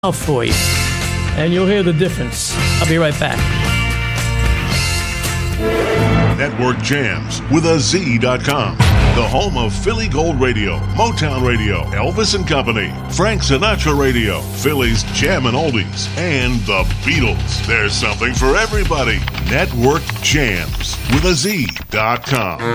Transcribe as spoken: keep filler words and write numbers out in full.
out for you, and you'll hear the difference. I'll be right back. Network Jams with a Z dot com. The home of Philly Gold Radio, Motown Radio, Elvis and Company, Frank Sinatra Radio, Philly's Jammin' Oldies, and the Beatles. There's something for everybody. Network Jams with a Z dot com.